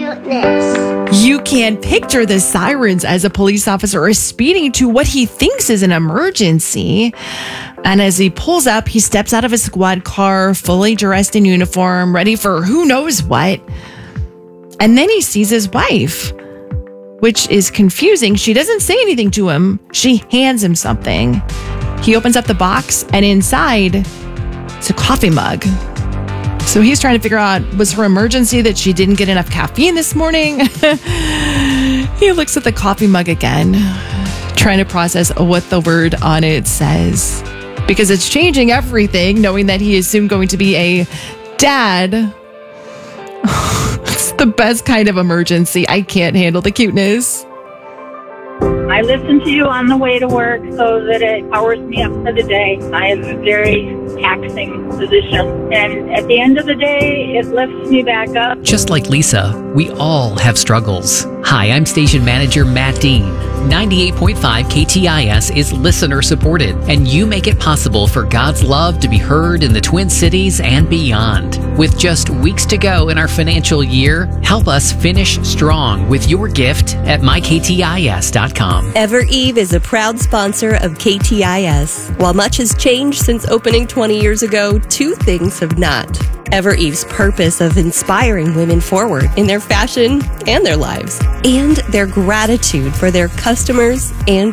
cuteness. You can picture the sirens as a police officer is speeding to what he thinks is an emergency. And as he pulls up, he steps out of his squad car, fully dressed in uniform, ready for who knows what. And then he sees his wife, which is confusing. She doesn't say anything to him. She hands him something. He opens up the box, and inside, it's a coffee mug. So he's trying to figure out, was her emergency that she didn't get enough caffeine this morning? He looks at the coffee mug again, trying to process what the word on it says. Because it's changing everything, knowing that he is soon going to be a dad. It's the best kind of emergency. I can't handle the cuteness. I listen to you on the way to work so that it powers me up for the day. I have a very taxing position. And at the end of the day, it lifts me back up. Just like Lisa, we all have struggles. Hi, I'm station manager Matt Dean. 98.5 KTIS is listener supported, and you make it possible for God's love to be heard in the Twin Cities and beyond. With just weeks to go in our financial year, help us finish strong with your gift at myktis.com. EverEve is a proud sponsor of KTIS. While much has changed since opening 20 years ago, two things have not. EverEve's purpose of inspiring women forward in their fashion and their lives, and their gratitude for their customers and